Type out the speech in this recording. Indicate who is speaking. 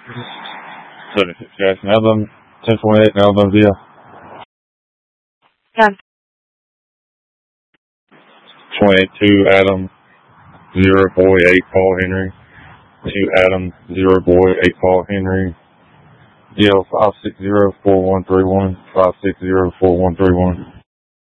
Speaker 1: 36 Jackson, Alabama, 1028 in Alabama, VL.
Speaker 2: Done.
Speaker 1: 22 Adam, 0 boy, 8 Paul Henry. 2 Adam, 0 boy, 8 Paul Henry. DL 560-4131, 560-4131.